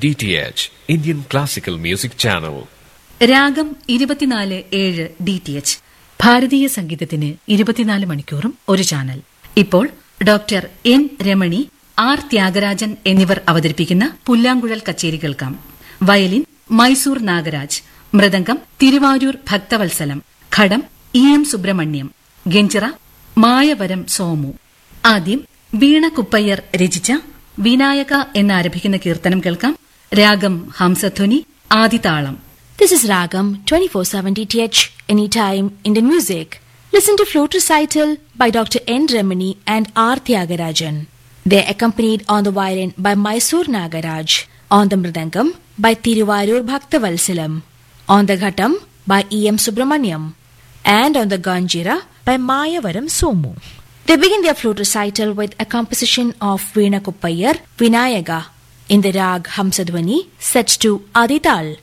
DTH, Indian Classical Music Channel. രാഗം 24/7 DTH. ഭാരതീയ സംഗീതത്തിന് 24 മണിക്കൂറും ഒരു ചാനൽ. ഇപ്പോൾ doctor N Ramani, R Thyagarajan എന്നിവർ അവതരിപ്പിക്കുന്ന പുല്ലാങ്കുഴൽ കച്ചേരി കേൾക്കാം. വയലിൻ മൈസൂർ നാഗരാജ്, മൃദംഗം തിരുവാരൂർ ഭക്തവത്സലം, ഘടം EM സുബ്രഹ്മണ്യം, ഗഞ്ചിറ മായവരം സോമു. ആദ്യം വീണ കുപ്പയ്യർ രചിച്ച വിനായക എന്നാരംഭിക്കുന്ന കീർത്തനം കേൾക്കാം. രാഗം Hamsadhwani, ആദിതാളം. This is Ragam 24/7 DTH, anytime Indian music. Listen to flute recital by Dr. N. Ramani and R. Tyagarajan. They are accompanied on the violin by Mysore Nagaraj, on the mridangam by Tiruvarur Bhaktavalsalam, on the ghatam by EM Subramaniam, and on the ganjira by Mayavaram Somu. They begin their flute recital with a composition of Veena Kuppayar, Vinayaga, in the rag Hamsadvani, set to Adital.